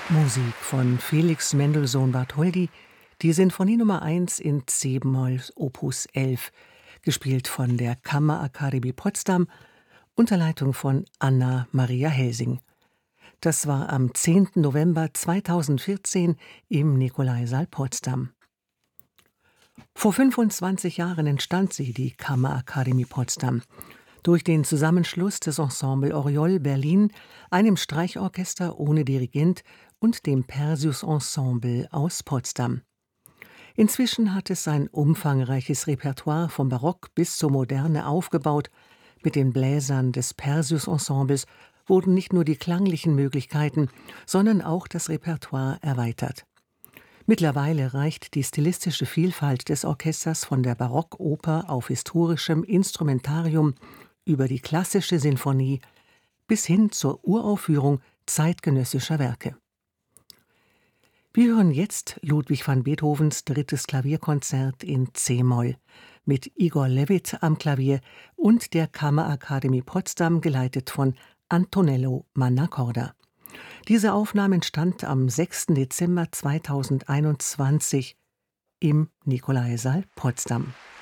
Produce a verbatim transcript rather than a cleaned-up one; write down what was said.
Musik von Felix Mendelssohn Bartholdy, die Sinfonie Nummer eins in C-Moll Opus elf, gespielt von der Kammerakademie Potsdam unter Leitung von Anna Maria Helsing. Das war am zehnten November zweitausendvierzehn im Nikolaisaal Potsdam. Vor fünfundzwanzig Jahren entstand sie, die Kammerakademie Potsdam, durch den Zusammenschluss des Ensemble Oriol Berlin, einem Streichorchester ohne Dirigent und dem Perseus Ensemble aus Potsdam. Inzwischen hat es ein umfangreiches Repertoire vom Barock bis zur Moderne aufgebaut. Mit den Bläsern des Perseus Ensembles wurden nicht nur die klanglichen Möglichkeiten, sondern auch das Repertoire erweitert. Mittlerweile reicht die stilistische Vielfalt des Orchesters von der Barockoper auf historischem Instrumentarium über die klassische Sinfonie bis hin zur Uraufführung zeitgenössischer Werke. Wir hören jetzt Ludwig van Beethovens drittes Klavierkonzert in C-Moll mit Igor Levit am Klavier und der Kammerakademie Potsdam, geleitet von Antonello Mannacorda. Diese Aufnahme entstand am sechsten Dezember zweitausendeinundzwanzig im Nikolaisaal Potsdam.